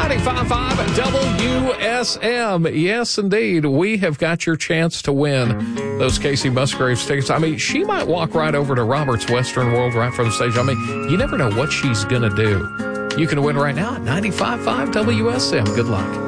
95.5 WSM. Yes, indeed. We have got your chance to win those Casey Musgraves tickets. I mean, she might walk right over to Robert's Western World right from the stage. I mean, you never know what she's going to do. You can win right now at 95.5 WSM. Good luck.